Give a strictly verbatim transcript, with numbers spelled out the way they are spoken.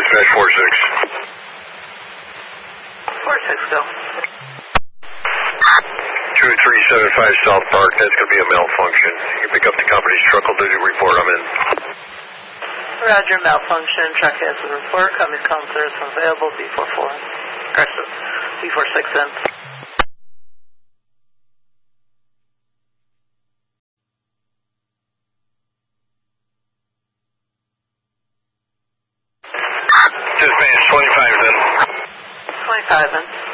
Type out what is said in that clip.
dispatch four six. four six, go. two three seven five South Park, that's going to be a malfunction. You can pick up the company's truck, I'll do the report, I'm in. Roger, malfunction, truck has a report, coming calm service available, B four four. B four six in. Dispatch twenty-five then. twenty-five in.